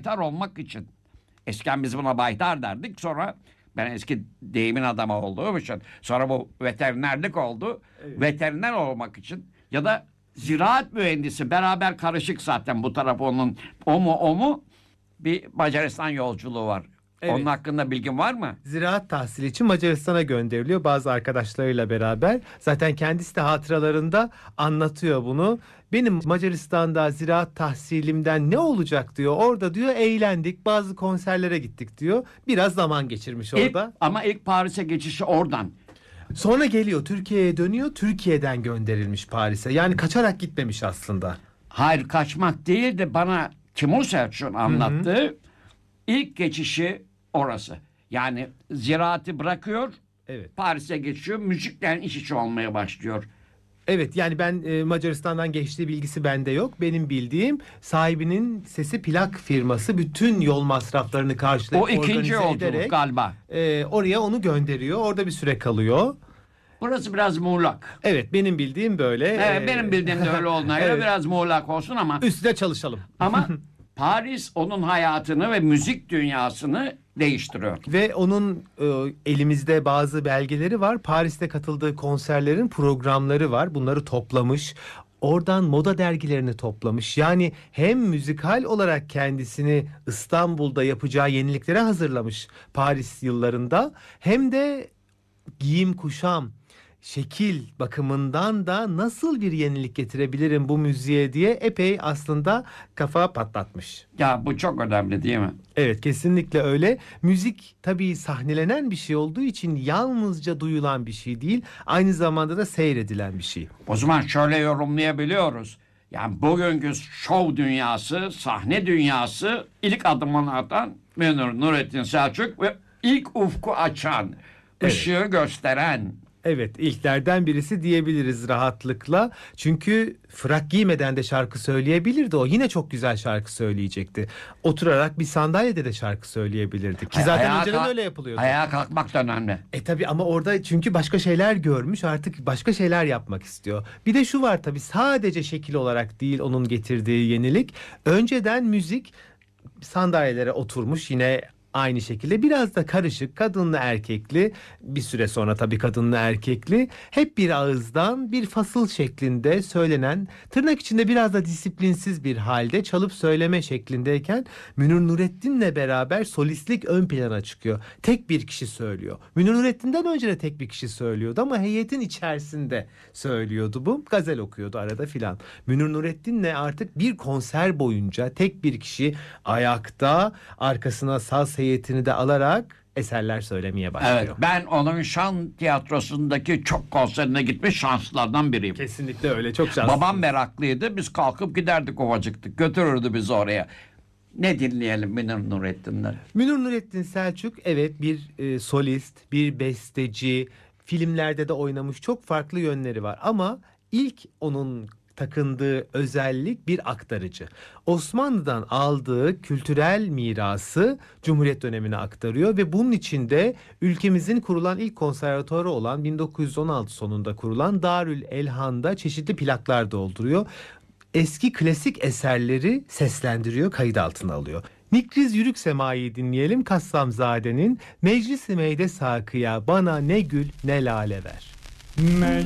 baytar olmak için. Eskiden biz buna baytar derdik. Sonra ben eski deyimin adamı olduğum için sonra bu veterinerlik oldu. Evet. Veteriner olmak için ya da ziraat mühendisi beraber karışık zaten bu taraf onun o mu bir Macaristan yolculuğu var. Evet. Onun hakkında bilgin var mı? Ziraat tahsili için Macaristan'a gönderiliyor bazı arkadaşlarıyla beraber. Zaten kendisi de hatıralarında anlatıyor bunu. Benim Macaristan'da ziraat tahsilimden ne olacak diyor. Orada diyor eğlendik, bazı konserlere gittik diyor. Biraz zaman geçirmiş orada. Ama ilk Paris'e geçişi oradan. Sonra geliyor Türkiye'ye dönüyor. Türkiye'den gönderilmiş Paris'e. Yani kaçarak gitmemiş aslında. Hayır, kaçmak değil de bana Timur Selçuk'un anlattığı ilk geçişi orası. Yani ziraatı bırakıyor, Evet. Paris'e geçiyor, müzikle iç içe olmaya başlıyor. Evet, yani ben Macaristan'dan geçtiği bilgisi bende yok. Benim bildiğim sahibinin Sesi Plak firması bütün yol masraflarını karşılayıp O ikinci organize yolculuk ederek galiba. oraya onu gönderiyor. Orada bir süre kalıyor. Burası biraz muğlak. Evet, benim bildiğim böyle. Evet, benim bildiğim de öyle olduğuna göre Evet. biraz muğlak olsun ama Üstüne çalışalım. ama Paris onun hayatını ve müzik dünyasını değiştiriyor. Ve onun elimizde bazı belgeleri var. Paris'te katıldığı konserlerin programları var. Bunları toplamış. Oradan moda dergilerini toplamış. Yani hem müzikal olarak kendisini İstanbul'da yapacağı yeniliklere hazırlamış Paris yıllarında, hem de giyim kuşam, şekil bakımından da nasıl bir yenilik getirebilirim bu müziğe diye epey aslında kafa patlatmış. Ya bu çok önemli değil mi? Evet, kesinlikle öyle. Müzik tabii sahnelenen bir şey olduğu için yalnızca duyulan bir şey değil, aynı zamanda da seyredilen bir şey. O zaman şöyle yorumlayabiliyoruz. Yani bugünkü şov dünyası, sahne dünyası ilk adımını atan Münir Nurettin Selçuk ve ilk ufku açan, Evet. ışığı gösteren. Evet, ilklerden birisi diyebiliriz rahatlıkla. Çünkü frak giymeden de şarkı söyleyebilirdi o. Yine çok güzel şarkı söyleyecekti. Oturarak bir sandalyede de şarkı söyleyebilirdi. Ki zaten Ayağa önceden kalk- öyle yapılıyordu. Ayağa kalkmak da önemli. Tabii ama orada çünkü başka şeyler görmüş, artık başka şeyler yapmak istiyor. Bir de şu var tabii, sadece şekil olarak değil onun getirdiği yenilik. Önceden müzik sandalyelere oturmuş, yine aynı şekilde biraz da karışık, kadınlı erkekli, bir süre sonra tabii kadınlı erkekli, hep bir ağızdan bir fasıl şeklinde söylenen, tırnak içinde biraz da disiplinsiz bir halde çalıp söyleme şeklindeyken Münir Nurettin'le beraber solistlik ön plana çıkıyor. Tek bir kişi söylüyor. Münir Nurettin'den önce de tek bir kişi söylüyordu ama heyetin içerisinde söylüyordu bu. Gazel okuyordu arada filan. Münir Nurettin'le artık bir konser boyunca tek bir kişi ayakta, arkasına saz heyetini de alarak eserler söylemeye başlıyor. Evet, ben onun şan tiyatrosundaki çok konserine gitmiş şanslılardan biriyim. Kesinlikle öyle, çok şanslı. Babam meraklıydı. Biz kalkıp giderdik, ovacıktık. Götürürdü bizi oraya. Ne dinleyelim Münir Nurettin'den? Münir Nurettin Selçuk evet bir solist, bir besteci, filmlerde de oynamış, çok farklı yönleri var ama ilk onun takındığı özellik bir aktarıcı. Osmanlı'dan aldığı kültürel mirası Cumhuriyet dönemine aktarıyor ve bunun içinde ülkemizin kurulan ilk konservatuarı olan 1916 sonunda kurulan Darül Elhan'da çeşitli plaklar dolduruyor. Eski klasik eserleri seslendiriyor, kayıt altına alıyor. Nikriz Yürük Sema'yı dinleyelim. Kassamzade'nin Meclis-i Meyde Sakıya bana ne gül ne lale ver.